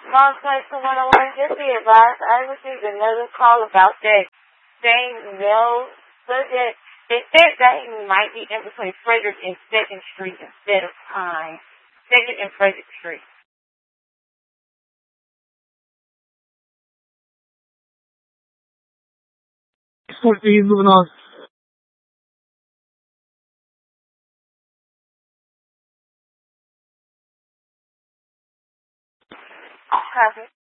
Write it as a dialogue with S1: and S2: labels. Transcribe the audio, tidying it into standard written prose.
S1: Long Question 101, just be advised, I received another call about that same male subject. It said that he might be in between Frederick and 2nd Street instead of Pine. 2nd and Frederick Street.
S2: He's moving on.
S1: Copy.